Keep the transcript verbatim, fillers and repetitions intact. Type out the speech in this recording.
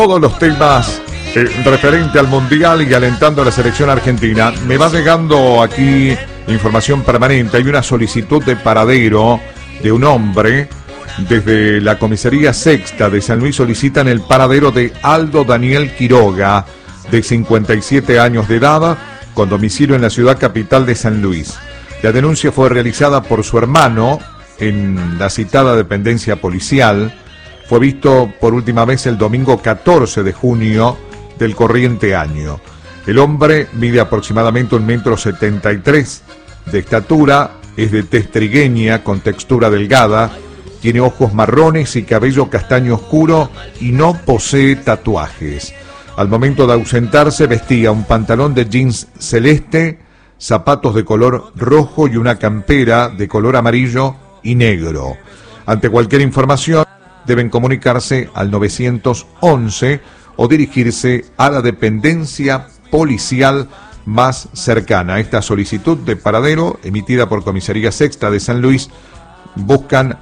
todos los temas eh, referente al Mundial y alentando a la selección argentina. Me va llegando aquí información permanente. Hay una solicitud de paradero de un hombre. Desde la comisaría sexta de San Luis solicitan el paradero de Aldo Daniel Quiroga, de cincuenta y siete años de edad, con domicilio en la ciudad capital de San Luis. La denuncia fue realizada por su hermano en la citada dependencia policial. Fue visto por última vez el domingo catorce de junio del corriente año. El hombre mide aproximadamente un metro setenta y tres de estatura, es de tez trigueña con textura delgada, tiene ojos marrones y cabello castaño oscuro y no posee tatuajes. Al momento de ausentarse vestía un pantalón de jeans celeste, zapatos de color rojo y una campera de color amarillo y negro. Ante cualquier información deben comunicarse al nueve once o dirigirse a la dependencia policial más cercana. Esta solicitud de paradero emitida por Comisaría Sexta de San Luis buscan